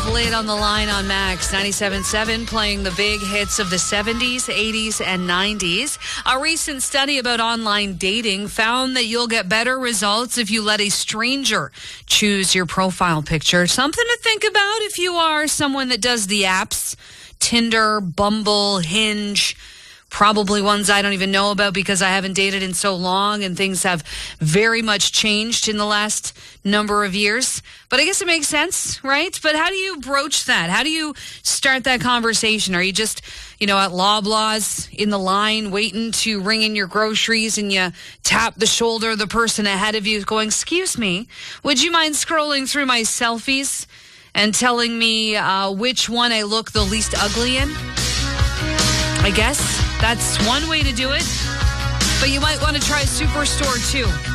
of Late on the Line on Max 97.7, playing the big hits of the 70s, 80s, and 90s. A recent study about online dating found that you'll get better results if you let a stranger choose your profile picture. Something to think about if you are someone that does the apps, Tinder, Bumble, Hinge. Probably ones I don't even know about because I haven't dated in so long and things have very much changed in the last number of years. But I guess it makes sense, right? But how do you broach that? How do you start that conversation? Are you just, at Loblaws in the line waiting to ring in your groceries and you tap the shoulder of the person ahead of you going, "Excuse me, would you mind scrolling through my selfies and telling me which one I look the least ugly in?" I guess that's one way to do it, but you might want to try Superstore too.